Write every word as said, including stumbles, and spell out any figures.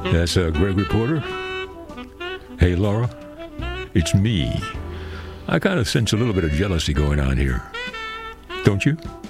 That's uh, Greg Reporter. Hey, Laura, it's me. I kind of sense a little bit of jealousy going on here. Don't you?